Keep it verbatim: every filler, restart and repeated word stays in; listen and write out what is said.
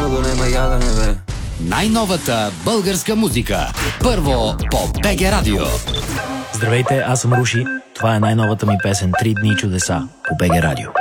ябълне, я да не бе. Най-новата българска музика. Първо по БГ Радио. Здравейте, аз съм Руши. Това е най-новата ми песен "Три дни чудеса" по БГ Радио.